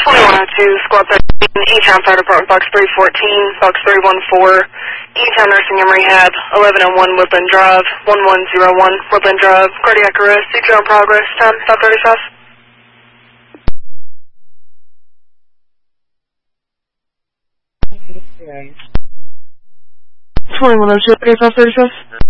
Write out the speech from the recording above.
2102, Squad 13, E-Town Fire Department, Box 314, Box 314, E-Town Nursing and Rehab, 1101 Woodland Drive, 1101 Woodland Drive, cardiac arrest, CPR in progress, time 5:35. 2102, 3535.